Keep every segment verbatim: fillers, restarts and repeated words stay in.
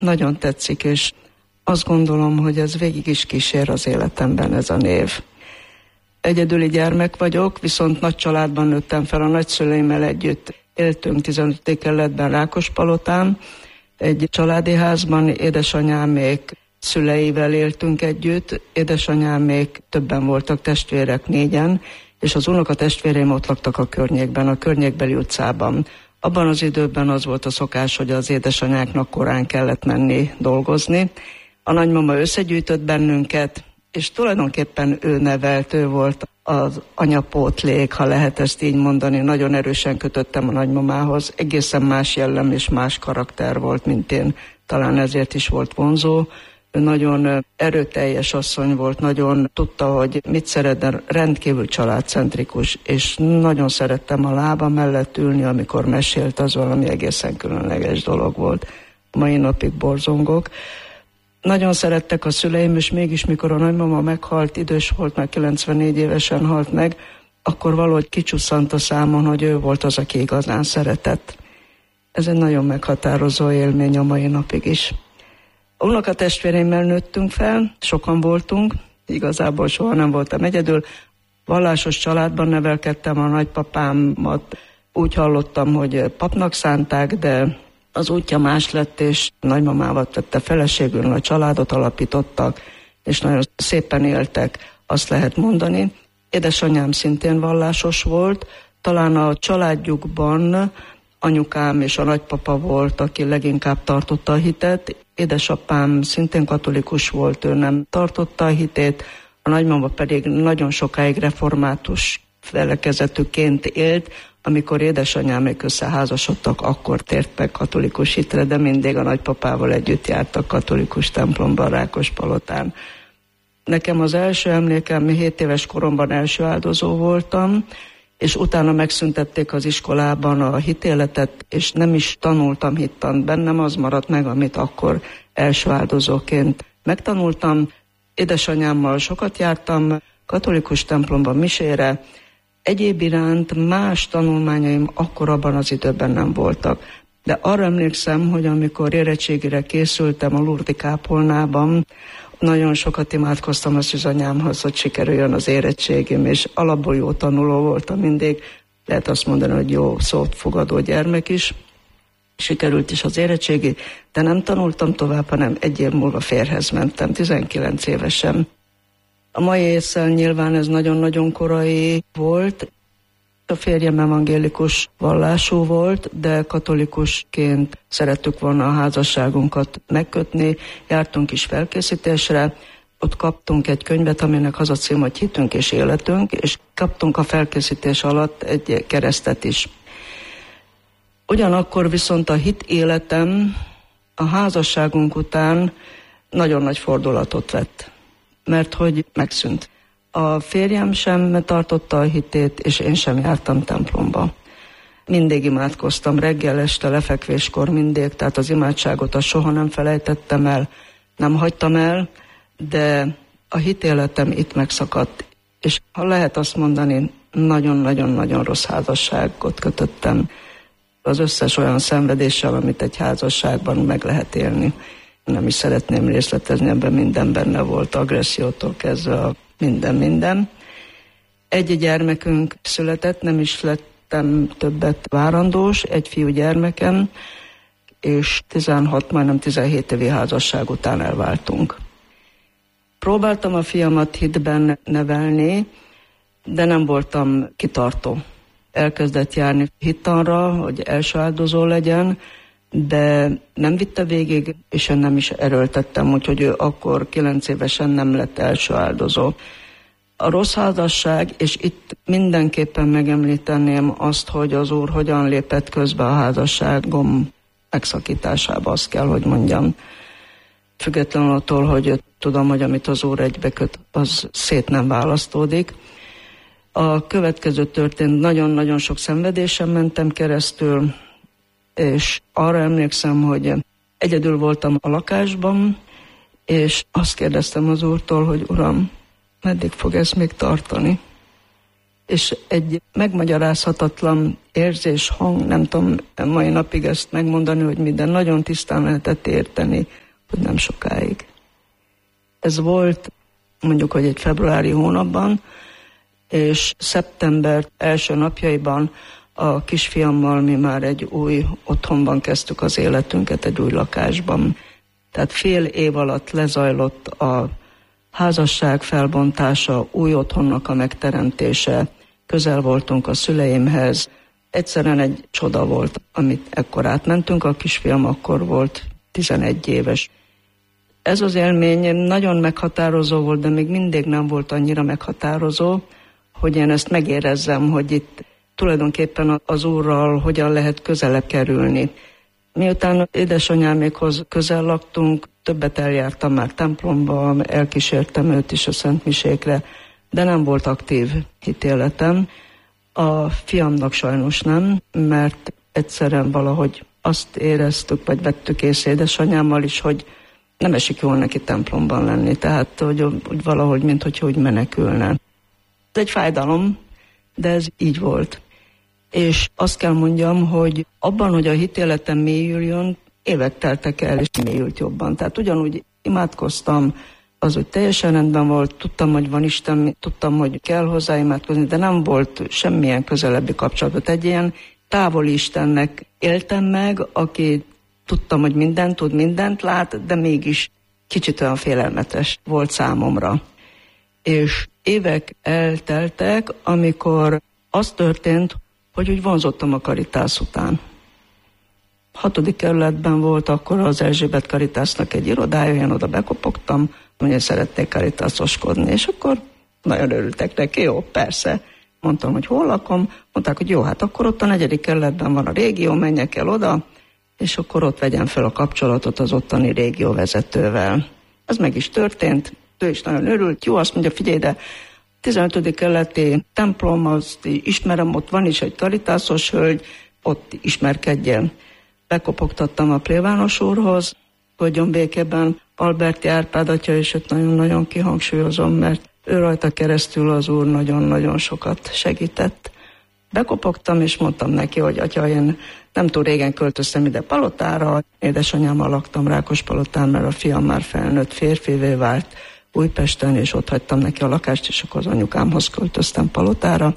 nagyon tetszik, és azt gondolom, hogy ez végig is kísér az életemben ez a név. Egyedüli gyermek vagyok, viszont nagy családban nőttem fel, a nagyszüleimmel együtt éltünk tizenötödik kerületben Rákospalotán, egy családi házban, édesanyámék szüleivel éltünk együtt, édesanyámék többen voltak, testvérek négyen, és az unokatestvéreim ott laktak a környékben, a környékbeli utcában. Abban az időben az volt a szokás, hogy az édesanyáknak korán kellett menni dolgozni. A nagymama összegyűjtött bennünket, és tulajdonképpen ő nevelt, ő volt az anyapótlék, ha lehet ezt így mondani. Nagyon erősen kötöttem a nagymamához, egészen más jellem és más karakter volt, mint én. Talán ezért is volt vonzó. Ő nagyon erőteljes asszony volt, nagyon tudta, hogy mit szeretne, rendkívül családcentrikus, és nagyon szerettem a lába mellett ülni, amikor mesélt, az valami egészen különleges dolog volt. Mai napig borzongok. Nagyon szerettek a szüleim, és mégis mikor a nagymama meghalt, idős volt, már kilencvennégy évesen halt meg, akkor valahogy kicsusszant a számon, hogy ő volt az, aki igazán szeretett. Ez egy nagyon meghatározó élmény a mai napig is. A unokatestvéreimmel nőttünk fel, sokan voltunk, igazából soha nem voltam egyedül. Vallásos családban nevelkedtem, a nagypapámat úgy hallottam, hogy papnak szánták, de az útja más lett, és nagymamával tette feleségül, a családot alapítottak, és nagyon szépen éltek, azt lehet mondani. Édesanyám szintén vallásos volt, talán a családjukban anyukám és a nagypapa volt, aki leginkább tartotta a hitet. Édesapám szintén katolikus volt, ő nem tartotta a hitét, a nagymama pedig nagyon sokáig református felekezetűként élt. Amikor édesanyámék összeházasodtak, akkor tért meg katolikus hitre, de mindig a nagypapával együtt jártak katolikus templomban Rákospalotán. Nekem az első emlékem, hét éves koromban első áldozó voltam, és utána megszüntették az iskolában a hitéletet, és nem is tanultam hittant. Bennem az maradt meg, amit akkor első áldozóként megtanultam. Édesanyámmal sokat jártam katolikus templomban misére. Egyéb iránt más tanulmányaim akkor abban az időben nem voltak. De arra emlékszem, hogy amikor érettségire készültem a Lurdi kápolnában, nagyon sokat imádkoztam a szűzanyámhoz, hogy sikerüljön az érettségim, és alapból jó tanuló voltam mindig. Lehet azt mondani, hogy jó szót fogadó gyermek is. Sikerült is az érettségi, de nem tanultam tovább, hanem egy év múlva férjhez mentem, tizenkilenc évesen. A mai ésszel nyilván ez nagyon-nagyon korai volt. A férjem evangélikus vallású volt, de katolikusként szerettük volna a házasságunkat megkötni. Jártunk is felkészítésre, ott kaptunk egy könyvet, aminek az a cím, hogy Hitünk és életünk, és kaptunk a felkészítés alatt egy keresztet is. Ugyanakkor viszont a hit életem a házasságunk után nagyon nagy fordulatot vett, mert hogy megszűnt. A férjem sem tartotta a hitét, és én sem jártam templomba. Mindig imádkoztam, reggel, este, lefekvéskor mindig, tehát az imádságot azt soha nem felejtettem el, nem hagytam el, de a hitéletem itt megszakadt. És ha lehet azt mondani, nagyon-nagyon-nagyon rossz házasságot kötöttem. Az összes olyan szenvedéssel, amit egy házasságban meg lehet élni. Nem is szeretném részletezni, ebben minden benne volt, agressziótól kezdve a minden-minden. Egy gyermekünk született, nem is lettem többet várandós, egy fiú gyermekem, és tizenhat, majdnem tizenhét évi házasság után elváltunk. Próbáltam a fiamat hitben nevelni, de nem voltam kitartó. Elkezdett járni hittanra, hogy első áldozó legyen, de nem vitte végig, és én nem is erőltettem, úgyhogy ő akkor kilenc évesen nem lett első áldozó. A rossz házasság, és itt mindenképpen megemlíteném azt, hogy az Úr hogyan lépett közbe a házasságom megszakításába, azt kell, hogy mondjam. Függetlenül attól, hogy tudom, hogy amit az Úr egybeköt, az szét nem választódik. A következő történt, nagyon-nagyon sok szenvedésen mentem keresztül, és arra emlékszem, hogy egyedül voltam a lakásban, és azt kérdeztem az Úrtól, hogy Uram, meddig fog ez még tartani? és egy megmagyarázhatatlan érzés, hang, nem tudom mai napig ezt megmondani, hogy minden nagyon tisztán lehetett érteni, hogy nem sokáig. Ez volt mondjuk, hogy egy februári hónapban, és szeptember első napjaiban a kisfiammal mi már egy új otthonban kezdtük az életünket, egy új lakásban. Tehát fél év alatt lezajlott a házasság felbontása, új otthonnak a megteremtése, közel voltunk a szüleimhez. Egyszerűen egy csoda volt, amit ekkor átmentünk, a kisfiam akkor volt tizenegy éves. Ez az élmény nagyon meghatározó volt, de még mindig nem volt annyira meghatározó, hogy én ezt megérezzem, hogy itt tulajdonképpen az Úrral hogyan lehet közelebb kerülni. Miután édesanyámékhoz közel laktunk, többet eljártam már templomba, elkísértem őt is a szentmisékre, de nem volt aktív hitéletem. A fiamnak sajnos nem, mert egyszerűen valahogy azt éreztük, vagy vettük észre édesanyámmal is, hogy nem esik jól neki templomban lenni, tehát hogy, hogy valahogy, mint hogyha úgy menekülne. Ez egy fájdalom, de ez így volt. És azt kell mondjam, hogy abban, hogy a hitéletem mélyüljön, évek teltek el, és mélyült jobban. Tehát ugyanúgy imádkoztam, az, hogy teljesen rendben volt, tudtam, hogy van Isten, tudtam, hogy kell hozzá imádkozni, de nem volt semmilyen közelebbi kapcsolatot. Egy ilyen távoli Istennek éltem meg, aki tudtam, hogy mindent tud, mindent lát, de mégis kicsit olyan félelmetes volt számomra. És évek elteltek, amikor az történt, hogy úgy vonzottam a Karitász után. Hatodik kerületben volt akkor az Erzsébet Karitásznak egy irodája, én oda bekopogtam, hogy szeretnék karitászoskodni, és akkor nagyon örültek neki, jó, persze. Mondtam, hogy hol lakom, mondták, hogy jó, hát akkor ott a negyedik kerületben van a régió, menjek el oda, és akkor ott vegyem fel a kapcsolatot az ottani régióvezetővel. Ez meg is történt, ő is nagyon örült, jó, azt mondja, figyelj, de tizenötödik kerületi templom, azt ismerem, ott van is egy karitászos hölgy, ott ismerkedjen. Bekopogtattam a plébános úrhoz, hagyjon békében, Alberti Árpád atya, és őt nagyon-nagyon kihangsúlyozom, mert ő rajta keresztül az Úr nagyon-nagyon sokat segített. Bekopogtam, és mondtam neki, hogy atya, én nem túl régen költöztem ide Palotára, édesanyámmal laktam Rákospalotán, mert a fiam már felnőtt férfivé vált Újpesten, és ott hagytam neki a lakást, és akkor az anyukámhoz költöztem Palotára.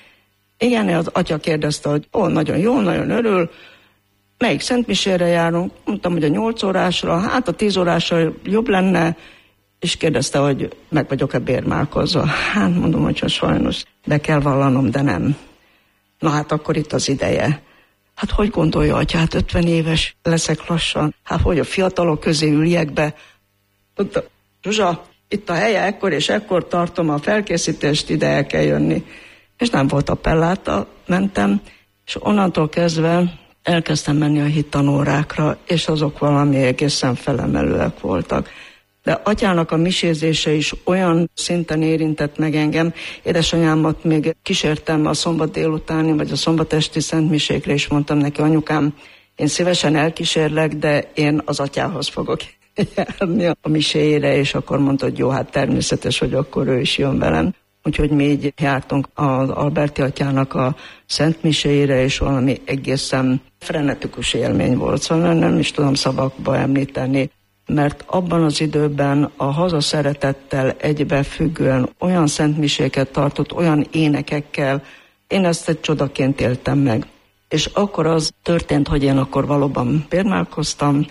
Igen, az atya kérdezte, hogy ó, nagyon jó, nagyon örül, melyik szentmisére járunk? Mondtam, hogy a nyolc órásra, hát a tíz órásra jobb lenne, és kérdezte, hogy meg vagyok-e bérmálkozva. Hát mondom, hogy sajnos be kell vallanom, de nem. Na hát akkor itt az ideje. Hát hogy gondolja, atya, hát ötven éves leszek lassan, hát hogy a fiatalok közé üljek be. Mondta, Zsuzsa, itt a helye, ekkor és ekkor tartom a felkészítést, ide el kell jönni. És nem volt appelláta, mentem, és onnantól kezdve elkezdtem menni a hittanórákra, és azok valami egészen felemelőek voltak. De atyának a misézése is olyan szinten érintett meg engem. Édesanyámat még kísértem a szombat délutáni, vagy a szombatesti szentmisékre, és mondtam neki, anyukám, én szívesen elkísérlek, de én az atyához fogok járni a miséjére, és akkor mondta, hogy jó, hát természetes, hogy akkor ő is jön velem. Úgyhogy mi így jártunk az Alberti atyának a szentmiséjére, és valami egészen frenetikus élmény volt. Szóval nem is tudom szavakba említeni, mert abban az időben a hazaszeretettel egybefüggően olyan szentmiséket tartott, olyan énekekkel, én ezt egy csodaként éltem meg. És akkor az történt, hogy én akkor valóban bérmálkoztam,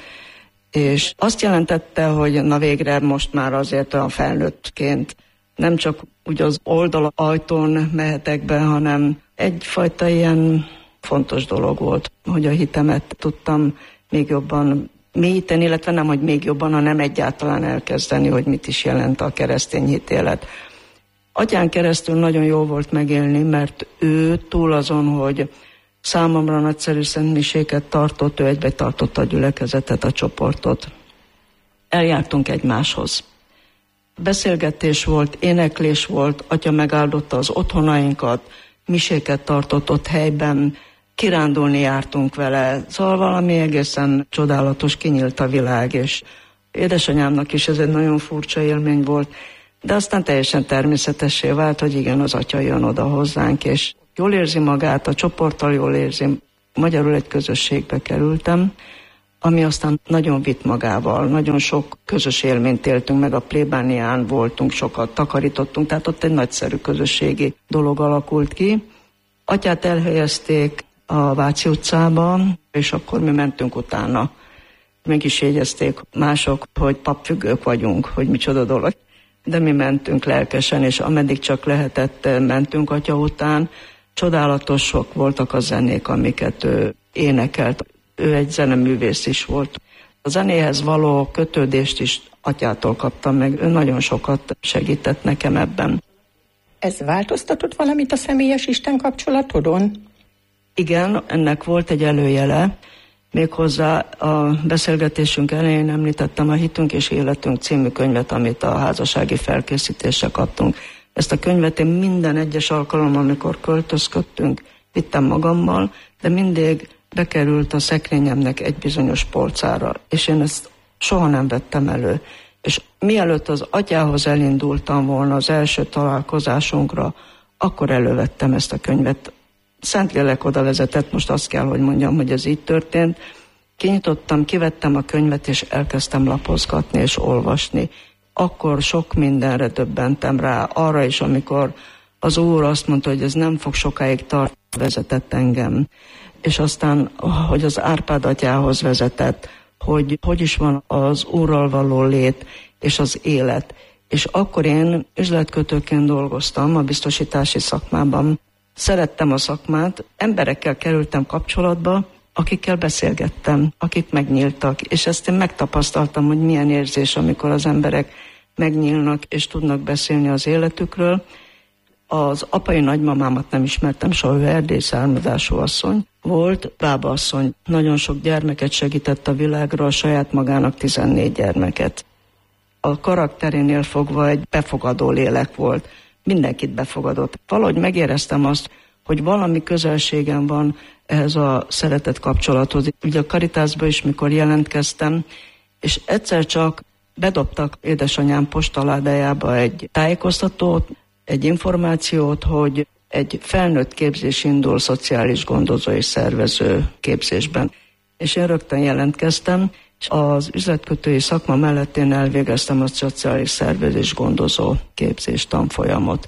és azt jelentette, hogy na végre most már azért olyan felnőttként nem csak úgy az oldal ajtón mehetek be, hanem egyfajta ilyen fontos dolog volt, hogy a hitemet tudtam még jobban mélyíteni, illetve nem, hogy még jobban, hanem egyáltalán elkezdeni, hogy mit is jelent a keresztény hitélet. Atyán keresztül nagyon jó volt megélni, mert ő túl azon, hogy számomra nagyszerű szentmiséket tartott, ő egybe tartotta a gyülekezetet, a csoportot. Eljártunk egymáshoz. Beszélgetés volt, éneklés volt, atya megáldotta az otthonainkat, miséket tartott ott helyben, kirándulni jártunk vele, szóval valami egészen csodálatos, kinyílt a világ, és édesanyámnak is ez egy nagyon furcsa élmény volt. De aztán teljesen természetessé vált, hogy igen, az atya jön oda hozzánk, és jól érzi magát, a csoporttal jól érzi. Magyarul egy közösségbe kerültem, ami aztán nagyon vitt magával. Nagyon sok közös élményt éltünk meg, a plébánián voltunk, sokat takarítottunk, tehát ott egy nagyszerű közösségi dolog alakult ki. Atyát elhelyezték a Váci utcába, és akkor mi mentünk utána. Meg is jegyezték mások, hogy papfüggők vagyunk, hogy micsoda dolog. De mi mentünk lelkesen, és ameddig csak lehetett, mentünk atya után. Csodálatosok voltak a zenék, amiket ő énekelt. Ő egy zeneművész is volt. A zenéhez való kötődést is atyától kaptam meg. Ő nagyon sokat segített nekem ebben. Ez változtatott valamit a személyes Isten kapcsolatodon? Igen, ennek volt egy előjele. Méghozzá a beszélgetésünk elején említettem a Hitünk és Életünk című könyvet, amit a házassági felkészítésre kaptunk. Ezt a könyvet én minden egyes alkalommal, amikor költözködtünk, vittem magammal, de mindig bekerült a szekrényemnek egy bizonyos polcára, és én ezt soha nem vettem elő. És mielőtt az atyához elindultam volna az első találkozásunkra, akkor elővettem ezt a könyvet. Szentlélek oda vezetett, most azt kell, hogy mondjam, hogy ez így történt. Kinyitottam, kivettem a könyvet, és elkezdtem lapozgatni és olvasni. Akkor sok mindenre döbbentem rá, arra is, amikor az Úr azt mondta, hogy ez nem fog sokáig tartani, vezetett engem. És aztán, hogy az Árpád atyához vezetett, hogy hogy is van az Úrral való lét és az élet. És akkor én üzletkötőként dolgoztam a biztosítási szakmában. Szerettem a szakmát, emberekkel kerültem kapcsolatba, akikkel beszélgettem, akik megnyíltak, és ezt én megtapasztaltam, hogy milyen érzés, amikor az emberek megnyílnak és tudnak beszélni az életükről. Az apai nagymamámat nem ismertem, soha, ő erdélyi származású asszony volt, bábaasszony. Nagyon sok gyermeket segített a világra, a saját magának tizennégy gyermeket. A karakterénél fogva egy befogadó lélek volt. Mindenkit befogadott. Valahogy megéreztem azt, hogy valami közelségem van ehhez a szeretet kapcsolathoz. Ugye a Caritasba is, mikor jelentkeztem, és egyszer csak bedobtak édesanyám postaládájába egy tájékoztatót, egy információt, hogy egy felnőtt képzés indul szociális gondozó és szervező képzésben. És én rögtön jelentkeztem, és az üzletkötői szakma mellett én elvégeztem a szociális szervezés gondozó képzés tanfolyamot.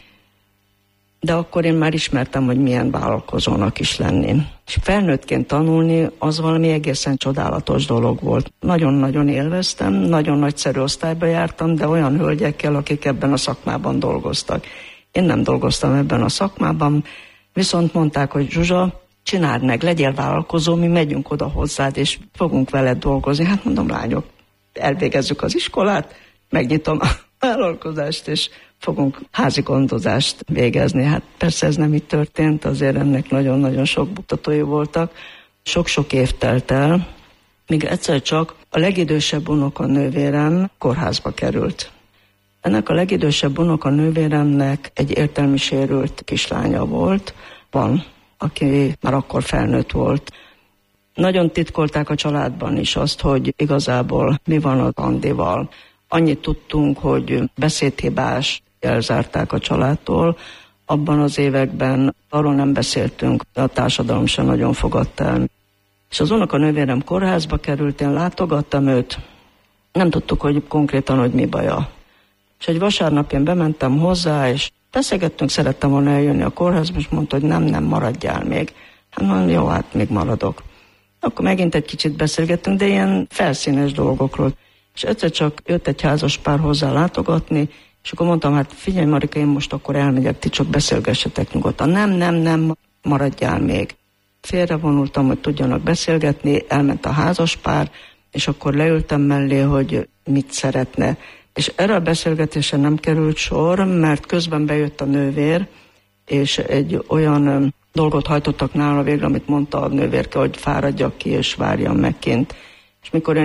De akkor én már ismertem, hogy milyen vállalkozónak is lenni. És felnőttként tanulni, az valami egészen csodálatos dolog volt. Nagyon-nagyon élveztem, nagyon nagyszerű osztályba jártam, de olyan hölgyekkel, akik ebben a szakmában dolgoztak. Én nem dolgoztam ebben a szakmában, viszont mondták, hogy Zsuzsa, csináld meg, legyél vállalkozó, mi megyünk oda hozzád, és fogunk veled dolgozni. Hát mondom, lányok, elvégezzük az iskolát, megnyitom a vállalkozást, és fogunk házi gondozást végezni. Hát persze ez nem így történt, azért ennek nagyon-nagyon sok buktatói voltak. Sok-sok év telt el, míg egyszer csak a legidősebb unokanővérem kórházba került. Ennek a legidősebb unokanővéremnek egy értelmi sérült kislánya volt, van, aki már akkor felnőtt volt. Nagyon titkolták a családban is azt, hogy igazából mi van az Andival. Annyit tudtunk, hogy beszédhibás, elzárták a családtól. Abban az években arról nem beszéltünk, a társadalom sem nagyon fogadta el. És az unokanővérem kórházba került, én látogattam őt, nem tudtuk, hogy konkrétan, hogy mi baja. És egy vasárnap én bementem hozzá, és beszélgettünk, szerettem volna eljönni a kórházba, és mondta, hogy nem, nem, maradjál még. Hát mondom, jó, hát még maradok. Akkor megint egy kicsit beszélgettünk, de ilyen felszínes dolgokról. És egyszer csak jött egy házas pár hozzá látogatni, és akkor mondtam, hát figyelj Marika, én most akkor elmegyek, ti csak beszélgessetek nyugodtan. Nem, nem, nem, maradjál még. Félrevonultam, hogy tudjanak beszélgetni, elment a házas pár, és akkor leültem mellé, hogy mit szeretne. És erre a beszélgetésre nem került sor, mert közben bejött a nővér, és egy olyan dolgot hajtottak nála végre, amit mondta a nővérke, hogy fáradjak ki és várjam meg kint. És mikor én